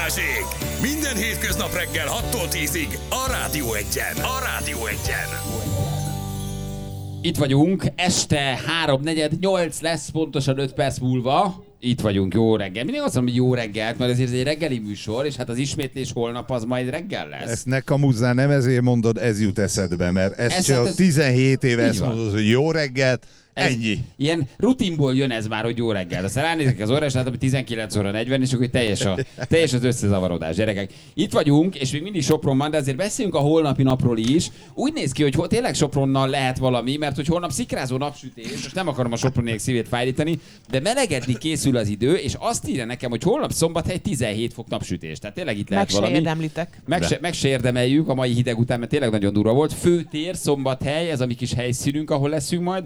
Balázsék! Minden hétköznap reggel 6-tól 10-ig a Rádió Egyen. A Rádió Egyen. Itt vagyunk, este 3:48 lesz, pontosan 5 perc múlva. Itt vagyunk, jó reggel. Mindig azt mondom, hogy jó reggelt, mert ezért ez egy reggeli műsor, és hát az ismétlés holnap az majd reggel lesz. Ezt ne kamuzzál, nem ezért mondod, ez jut eszedbe, mert ez csak 17 éve ezt mondod, hogy jó reggelt, ennyi. Ilyen rutinból jön ez már, hogy jó reggel. Aztán ránézek az órára, és látom, hogy 19 óra 40, és akkor teljes az összezavarodás, gyerekek. Itt vagyunk, és még mindig Sopronban, de azért beszéljünk a holnapi napról is. Úgy néz ki, hogy tényleg Sopronnal lehet valami, mert hogy holnap szikrázó napsütés, most nem akarom a soproniek szívét fájítani, de melegedni készül az idő, és azt írja nekem, hogy holnap Szombathely 17 fok napsütés. Tehát tényleg itt lehet valami. Érdemlitek. Meg se érdemeljük a mai hideg után, mert tényleg nagyon durva volt. Főtér, Szombathely, ez a mi kis helyszínünk, ahol leszünk majd.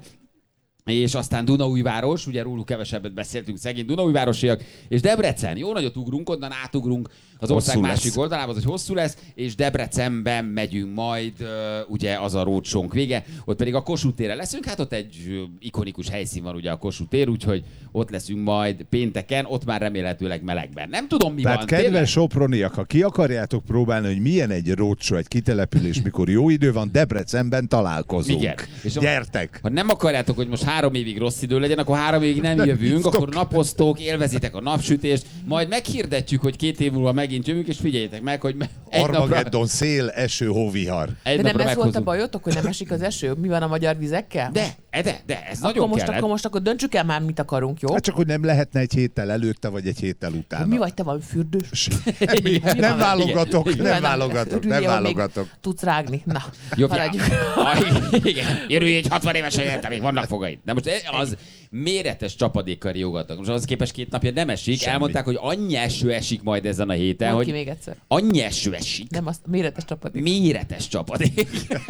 És aztán Dunaújváros, ugye róluk kevesebbet beszéltünk, szegény Dunaújvárosiak, és Debrecen. Jó nagyot ugrunk, onnan átugrunk az ország hosszú másik lesz. oldalába, hogy hosszú lesz, és Debrecenben megyünk majd, ugye az a rócsónk vége, ott pedig a Kossuth térre leszünk, hát ott egy ikonikus helyszín van ugye a Kossuth tér, úgyhogy ott leszünk majd pénteken, ott már remélhetőleg melegben. Nem tudom mi Tehát van. kedves tényleg? soproniak, ha ki akarjátok próbálni, hogy milyen egy roadshow, egy kitelepülés, mikor jó idő van, Debrecenben találkozunk. Igen. És Gyertek! Ha nem akarjátok, hogy most 3 évig rossz idő legyen, akkor 3 évig nem jövünk, akkor napoztok, élvezitek a napsütést, majd meghirdetjük, hogy 2 év múlva megint jövünk, és figyeljétek meg, hogy egy napra, Armageddon, szél, eső, hóvihar. egy De nem napra ez volt a meghozunk. bajotok, hogy nem esik az eső? Mi van a magyar vizekkel? De, ez nagyon kellett. Akkor most döntsük el már, mit akarunk, jó? Hát csak, hogy nem lehetne egy héttel előtte, vagy egy héttel utána. Mi vagy te, valami fürdős? Nem válogatok, Igen. nem válogatok, Örüljél, nem hogy még válogatok. Tudsz rágni. Na, Jobb, haladjuk. igen, örülj, egy 60 évesen érte, még vannak fogaid. De most az méretes csapadékkal riogatnak. Most az képest 2 napja nem esik. Semmi. Elmondták, hogy annyi eső esik majd ezen a héten, Mondd ki hogy még egyszer. annyi eső esik. Nem, azt méretes csapadik. Méretes csapadék.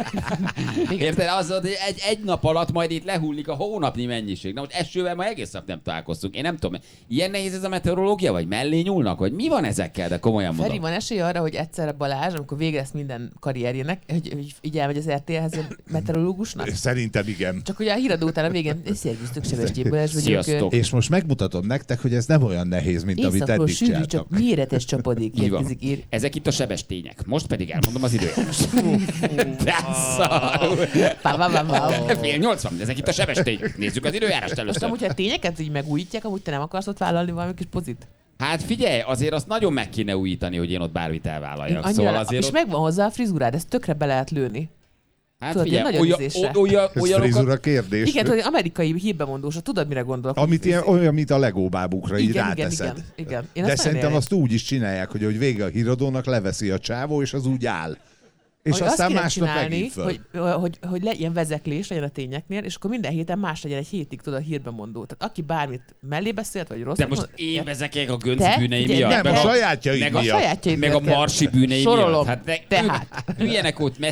Érted? Az, hogy egy nap alatt majd itt lehullik a hónapnyi mennyiség. Na most esővel ma egész nap nem találkoztunk. Én nem tudom, ilyen nehéz ez a meteorológia, vagy mellé nyúlnak, vagy mi van ezekkel, de komolyan Feri, mondom. van esély arra, hogy egyszerre Balázs, amikor vége lesz minden karrierjének, hogy így elmegy az RTL-hez meteorológusnak? Szerintem igen. Csak ugye a híradó után a végén, szervusztok, Sebestyén Balázs vagyok. Sziasztok. És most megmutatom nektek, hogy ez nem olyan nehéz, mint amit Északról eddig sűrű, csináltak. csak méretes csapadék Így van. érkezik. Ezek itt a sebestények. Most pedig elmondom az időjárást. Beszarul. Fél 80, ezek itt a sebestények. Nézzük az időjárást Most először. amúgy, ha a tényeket így megújítják, amúgy te nem akarsz ott vállalni valami kis pozit? Hát figyelj, azért azt nagyon meg kéne újítani, hogy én ott bármit elvállaljak. Annyira, Szóval azért és ott, megvan hozzá a frizurád, ezt tökre be lehet lőni. hát tudod, figyelj, ilyen nagy ízésre. Ez olyanokat, frizura kérdés. Igen, tudod, amerikai hírbemondósra, tudod, mire gondolok? Amit ilyen, olyan, mint a Lego bábukra, így igen, ráteszed. igen. Én De ezt szerintem nagyon azt úgy is csinálják, hogy vége a híradónak leveszi a csávó, és az úgy áll. És hogy aztán azt kéne másnap csinálni, megint föl. hogy ilyen vezeklés legyen a tényeknél, és akkor minden héten más legyen egy hétig, tudod, a hírbemondó. Tehát aki bármit mellé beszélt, vagy rossz. de most én vezekelek a Gönc Te? bűnei Ugye, miatt. Nem, meg a sajátjaid meg a miatt. sajátjaid meg a miatt kell. Marsi bűnei Sorolom. miatt. Hát Tehát. üljenek ott